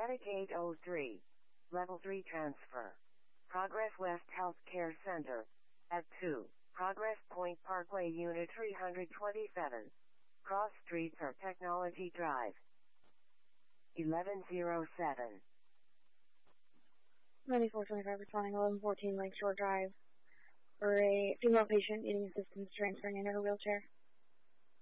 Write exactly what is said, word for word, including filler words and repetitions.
Attic eight oh three. Level three transfer. Progress West Healthcare Center. At two. Progress Point Parkway Unit three twenty-seven. Cross Streets or Technology Drive. eleven oh seven. ninety-four twenty-five responding eleven fourteen Lakeshore Drive for a female patient needing assistance transferring into her wheelchair.